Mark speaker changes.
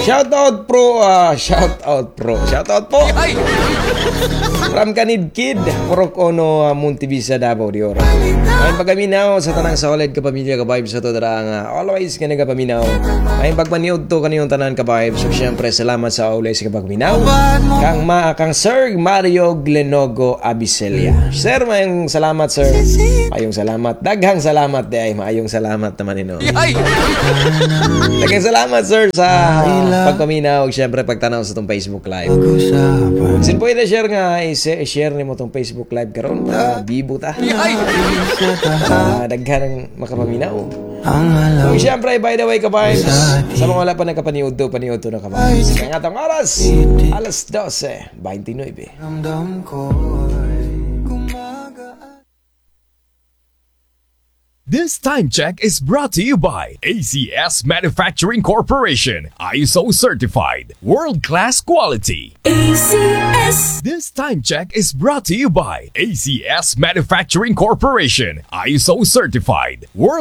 Speaker 1: Shoutout pro, shoutout po. From Kanid Kid, Purok Ono, Montevisa, Davao de Oro. May pagaminaw sa tanang solid kapamilya ka-vibes sa to darang always ka nagapaminaw. May pagpaniod to kaniyong tanan ka-vibes. So syempre salamat sa always ka pagminaw. Kang Sir Mario Glenogo Abicelia. Sir, mayong salamat sir. Mayong salamat. Daghang salamat ay mayong salamat naman ino. Daghang salamat sir sa pagpaminaw. Syempre pagtanaw sa tong Facebook Live. Sin pwede share nga i-share nimo tong Facebook Live karon bibo ta. Daghan makapaminaw. So, syempre, by the way, ka-vibes, sa mga wala pa nagkapaniod to na ka-vibes. Kaya nga tong oras, alas 12:29.
Speaker 2: This time check is brought to you by ACS Manufacturing Corporation, ISO certified, world-class quality. ACS. This time check is brought to you by ACS Manufacturing Corporation, ISO certified, world